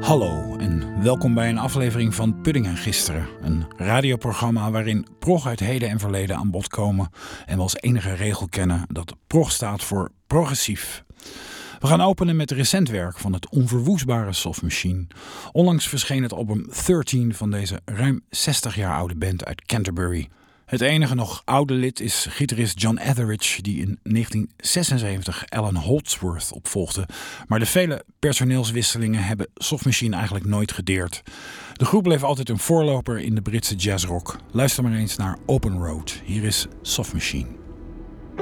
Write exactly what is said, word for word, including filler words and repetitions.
Hallo en welkom bij een aflevering van Pudding en Gisteren. Een radioprogramma waarin prog uit heden en verleden aan bod komen en we als enige regel kennen dat prog staat voor progressief. We gaan openen met recent werk van het onverwoestbare Soft Machine. Onlangs verscheen het album dertien van deze ruim zestig jaar oude band uit Canterbury. Het enige nog oude lid is gitarist John Etheridge, die in negentien zesenzeventig Alan Holdsworth opvolgde. Maar de vele personeelswisselingen hebben Soft Machine eigenlijk nooit gedeerd. De groep bleef altijd een voorloper in de Britse jazzrock. Luister maar eens naar Open Road. Hier is Soft Machine.